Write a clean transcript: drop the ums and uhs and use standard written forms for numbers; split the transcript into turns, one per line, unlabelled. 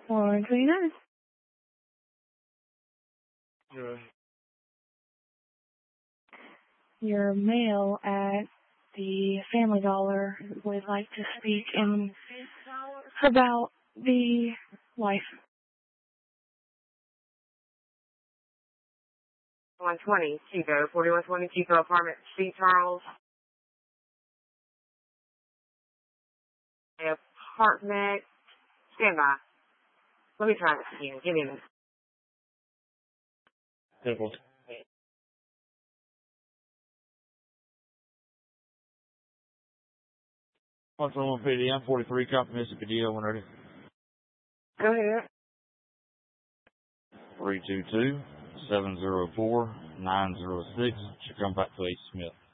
129.
Yeah.
Your mail at the Family Dollar would like to speak about the wife.
120 Chico, 4120 Chico Apartment, St. Charles. Apartment, stand by. Let me try this again. Give me a minute.
Simple. What's on PD? I'm 43, copy Mississippi DO 130.
Go ahead.
322-704-906. Should come back to H. Smith.